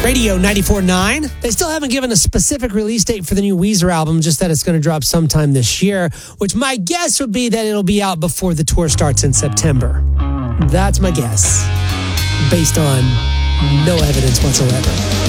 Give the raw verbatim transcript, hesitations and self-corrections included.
Radio ninety-four point nine. They still haven't given a specific release date for the new Weezer album, just that it's going to drop sometime this year, which my guess would be that it'll be out before the tour starts in September. That's my guess, based on no evidence whatsoever.